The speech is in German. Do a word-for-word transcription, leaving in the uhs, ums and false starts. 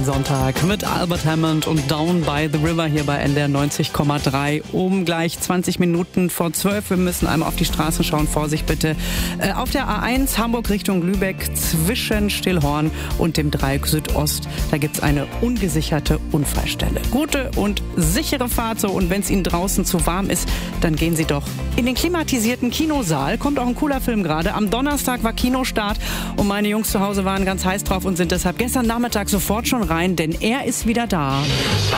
Sonntag mit Albert Hammond und Down by the River hier bei N D R neunzig Komma drei um gleich zwanzig Minuten vor zwölf. Wir müssen einmal auf die Straßen schauen. Vorsicht bitte. Äh, auf der A eins Hamburg Richtung Lübeck zwischen Stillhorn und dem Dreieck Südost. Da gibt es eine ungesicherte Unfallstelle. Gute und sichere Fahrt so. Und wenn es Ihnen draußen zu warm ist, dann gehen Sie doch in den klimatisierten Kinosaal. Kommt auch ein cooler Film gerade. Am Donnerstag war Kinostart und meine Jungs zu Hause waren ganz heiß drauf und sind deshalb gestern Nachmittag sofort schon rein, denn er ist wieder da.